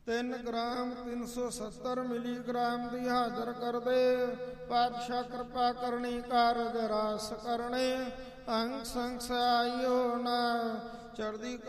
3 gram 370 milligram ਦੀ ਹਾਜ਼ਰ ਕਰਦੇ। ਪਾਤਸ਼ਾਹ ਕਿਰਪਾ ਕਰਨੀ ਕਾਰਜ ਰਾਸ ਕਰਨੇ। ਅੰਗ ਸੰਗ ਸਹਾਇਓ ਨਾ ਚੜ੍ਹਦੀ